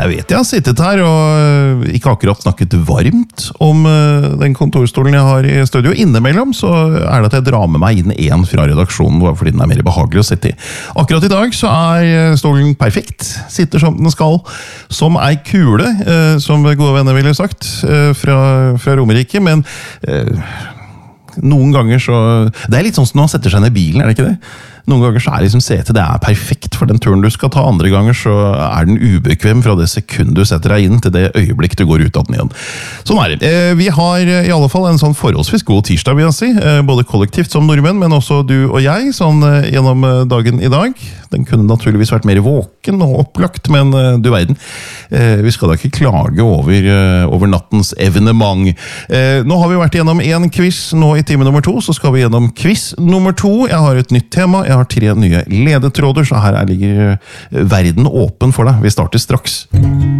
Jeg vet jeg har sittet her og ikke akkurat snakket varmt om den kontorstolen jeg har i studio. Innimellom så det at jeg drar med meg inn en fra redaksjonen, bare fordi den mer behagelig å sitte i. Akkurat i dag så stolen perfekt, sitter som den skal, som ei kule, som gode venner ville sagt, fra Romerike, men noen ganger så... Det litt sånn som når man setter seg ned i bilen, det ikke det? Noen ganger så liksom setet, det perfekt for den turen du skal ta. Andre ganger så den ubekvem fra det sekund du setter deg inn til det øyeblikk du går ut av den igjen. Sånn det. Vi har i alle fall en sånn forholdsvis god tirsdag, vil jeg si. Både kollektivt som nordmenn, men også du og jeg, sånn gjennom dagen i dag. Den kunne naturligvis vært mer våken og opplagt, men du verden. Vi skal da ikke klage over nattens evenement. Nå har vi vært gjennom en quiz, nå i time nummer 2, så skal vi gjennom quiz nummer 2. Jeg har et nytt tema. Jeg har 3 nye ledetråder, så her ligger verden åpen for deg. Vi starter straks.